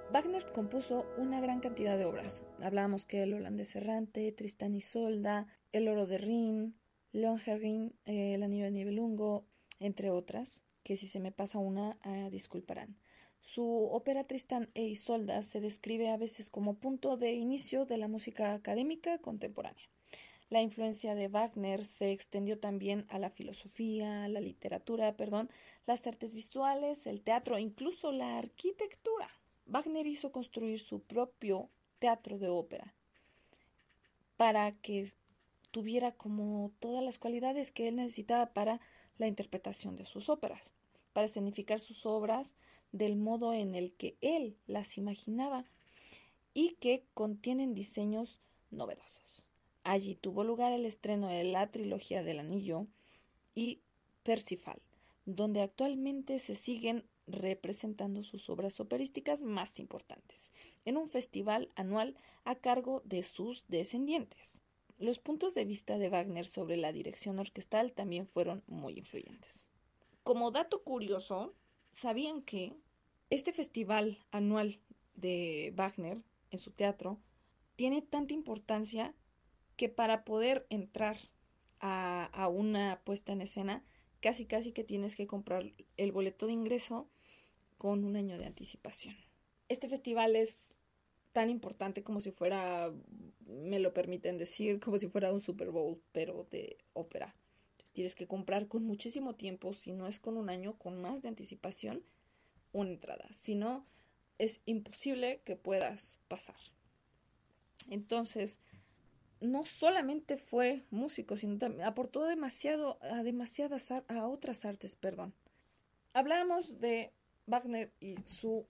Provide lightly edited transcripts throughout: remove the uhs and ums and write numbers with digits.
Wagner compuso una gran cantidad de obras. Hablábamos que el holandés errante, Tristán y Isolda, el oro de Rin, Lohengrin, el anillo de Nibelungo, entre otras, que si se me pasa una, disculparán. Su ópera Tristán e Isolda se describe a veces como punto de inicio de la música académica contemporánea. La influencia de Wagner se extendió también a la filosofía, la literatura, las artes visuales, el teatro, incluso la arquitectura. Wagner hizo construir su propio teatro de ópera para que tuviera como todas las cualidades que él necesitaba para la interpretación de sus óperas, para escenificar sus obras del modo en el que él las imaginaba y que contienen diseños novedosos. Allí tuvo lugar el estreno de la trilogía del Anillo y Parsifal, donde actualmente se siguen representando sus obras operísticas más importantes, en un festival anual a cargo de sus descendientes. Los puntos de vista de Wagner sobre la dirección orquestal también fueron muy influyentes. Como dato curioso, ¿sabían que este festival anual de Wagner en su teatro tiene tanta importancia que para poder entrar a una puesta en escena, casi que tienes que comprar el boleto de ingreso con un año de anticipación? Este festival es tan importante como si fuera, me lo permiten decir, como si fuera un Super Bowl, pero de ópera. Tienes que comprar con muchísimo tiempo, si no es con un año, con más de anticipación, una entrada. Si no, es imposible que puedas pasar. Entonces, no solamente fue músico, sino también aportó demasiado a otras artes. Hablábamos de Wagner y su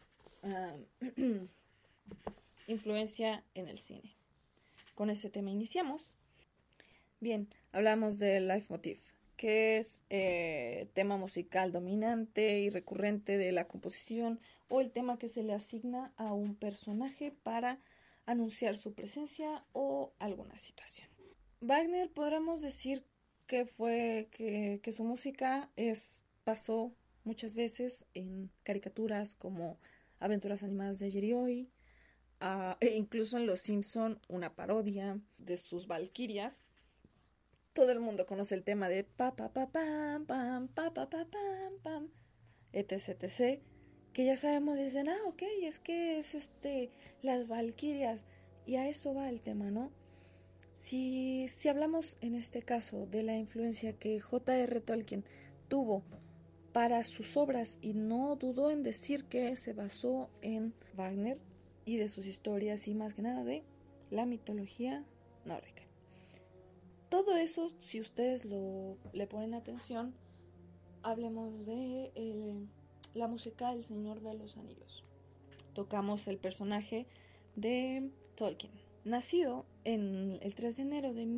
influencia en el cine. Con ese tema iniciamos. Bien, hablamos del leitmotiv, que es tema musical dominante y recurrente de la composición o el tema que se le asigna a un personaje para anunciar su presencia o alguna situación. Wagner podríamos decir que su música pasó muchas veces en caricaturas como Aventuras Animadas de ayer y hoy, e incluso en Los Simpson, una parodia de sus Valquirias. Todo el mundo conoce el tema de pa pa pa pam pam pa pa pa pam pam etc, que ya sabemos, dicen, ok, es que es las Valquirias, y a eso va el tema, ¿no? Si hablamos en este caso de la influencia que J.R. Tolkien tuvo para sus obras, y no dudó en decir que se basó en Wagner y de sus historias y más que nada de la mitología nórdica. Todo eso, si ustedes le ponen atención, hablemos de la música del Señor de los Anillos. Tocamos el personaje de Tolkien, nacido en el 3 de enero de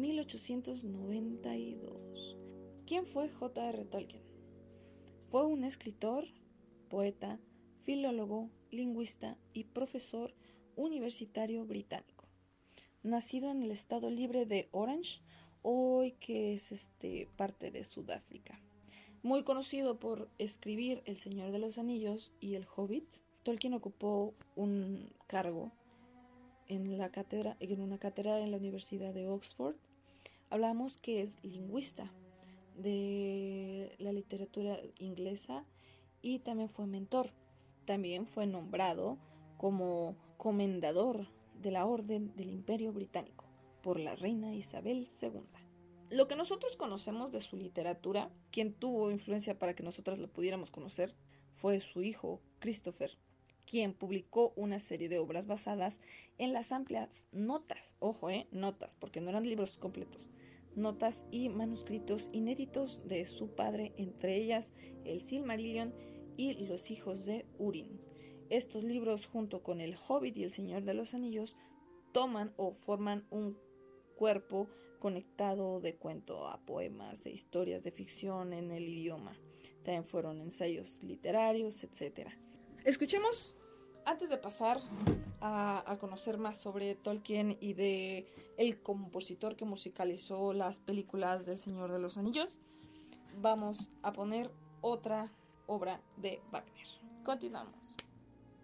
1892. ¿Quién fue J.R. Tolkien? Fue un escritor, poeta, filólogo, lingüista y profesor universitario británico. Nacido en el estado libre de Orange, hoy que es parte de Sudáfrica. Muy conocido por escribir El Señor de los Anillos y El Hobbit, Tolkien ocupó un cargo en una cátedra en la Universidad de Oxford. Hablamos que es lingüista de la literatura inglesa y también fue mentor. También fue nombrado como comendador de la Orden del Imperio Británico por la reina Isabel II. Lo que nosotros conocemos de su literatura, quien tuvo influencia para que nosotras lo pudiéramos conocer, fue su hijo Christopher, quien publicó una serie de obras basadas en las amplias notas, notas, porque no eran libros completos, notas y manuscritos inéditos de su padre, entre ellas el Silmarillion y Los Hijos de Húrin. Estos libros, junto con El Hobbit y El Señor de los Anillos, toman o forman un cuerpo conectado de cuento a poemas e historias de ficción en el idioma. También fueron ensayos literarios, etc. Escuchemos, antes de pasar a conocer más sobre Tolkien y de el compositor que musicalizó las películas del Señor de los Anillos, vamos a poner otra obra de Wagner. Continuamos.